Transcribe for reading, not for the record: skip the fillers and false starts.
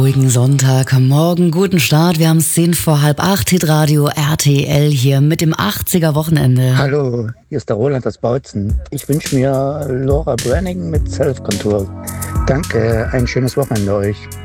ruhigen Sonntagmorgen, guten Start. Wir haben es 7:10, Hitradio RTL hier mit dem 80er Wochenende. Hallo, hier ist der Roland aus Bautzen. Ich wünsche mir Laura Brannigan mit Self-Control. Danke, ein schönes Wochenende euch.